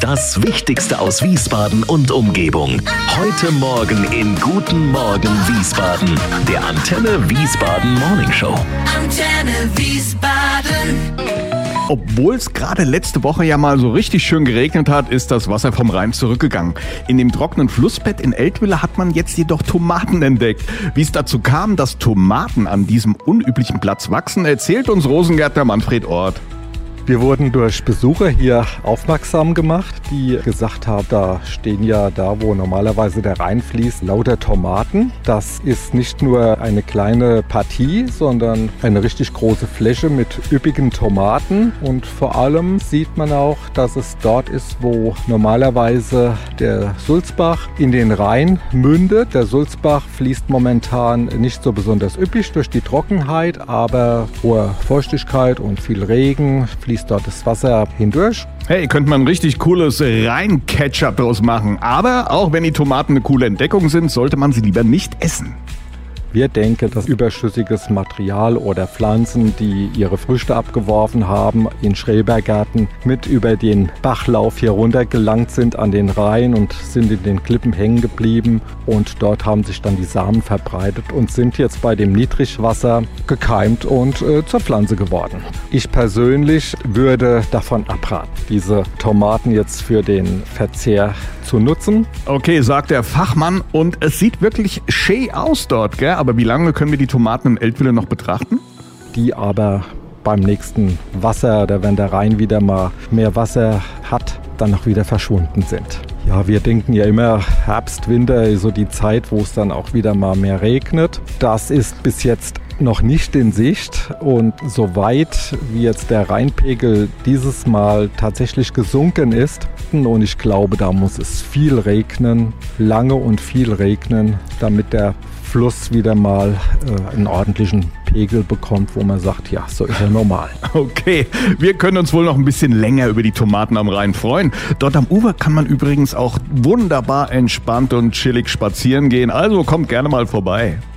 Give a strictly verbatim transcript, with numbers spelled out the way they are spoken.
Das Wichtigste aus Wiesbaden und Umgebung. Heute Morgen in Guten Morgen Wiesbaden. Der Antenne Wiesbaden Morning Show. Antenne Wiesbaden. Obwohl es gerade letzte Woche ja mal so richtig schön geregnet hat, ist das Wasser vom Rhein zurückgegangen. In dem trockenen Flussbett in Eltville hat man jetzt jedoch Tomaten entdeckt. Wie es dazu kam, dass Tomaten an diesem unüblichen Platz wachsen, erzählt uns Rosengärtner Manfred Orth. Wir wurden durch Besucher hier aufmerksam gemacht, die gesagt haben, da stehen ja da, wo normalerweise der Rhein fließt, lauter Tomaten. Das ist nicht nur eine kleine Partie, sondern eine richtig große Fläche mit üppigen Tomaten. Und vor allem sieht man auch, dass es dort ist, wo normalerweise der Sulzbach in den Rhein mündet. Der Sulzbach fließt momentan nicht so besonders üppig durch die Trockenheit, aber hohe Feuchtigkeit und viel Regen fließt dort das Wasser hindurch. Hey, könnte man ein richtig cooles Rhein-Ketchup draus machen. Aber auch wenn die Tomaten eine coole Entdeckung sind, sollte man sie lieber nicht essen. Wir denken, dass überschüssiges Material oder Pflanzen, die ihre Früchte abgeworfen haben, in Schrebergärten mit über den Bachlauf hier runter gelangt sind an den Rhein und sind in den Klippen hängen geblieben. Und dort haben sich dann die Samen verbreitet und sind jetzt bei dem Niedrigwasser gekeimt und äh, zur Pflanze geworden. Ich persönlich würde davon abraten, diese Tomaten jetzt für den Verzehr zu nutzen. Okay, sagt der Fachmann, und es sieht wirklich schön aus dort, gell? Aber wie lange können wir die Tomaten in Eltville noch betrachten? Die aber beim nächsten Wasser oder wenn der Rhein wieder mal mehr Wasser hat, dann noch wieder verschwunden sind. Ja, wir denken ja immer, Herbst, Winter ist so die Zeit, wo es dann auch wieder mal mehr regnet. Das ist bis jetzt noch nicht in Sicht, und soweit wie jetzt der Rheinpegel dieses Mal tatsächlich gesunken ist, und ich glaube, da muss es viel regnen, lange und viel regnen, damit der Fluss wieder mal äh, einen ordentlichen Pegel bekommt, wo man sagt, ja, so ist er normal. Okay, wir können uns wohl noch ein bisschen länger über die Tomaten am Rhein freuen. Dort am Ufer kann man übrigens auch wunderbar entspannt und chillig spazieren gehen, also kommt gerne mal vorbei.